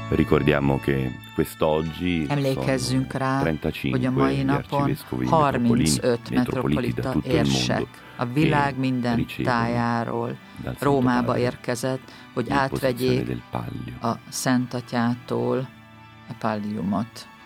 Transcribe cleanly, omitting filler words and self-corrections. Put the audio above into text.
Ricordiamo che quest'oggi Emlékezzünk rá, 35 hogy a mai napon 35 metropolita érsek a világ minden tájáról Rómába érkezett, hogy átvegyék a Szent Atyától a palliumot.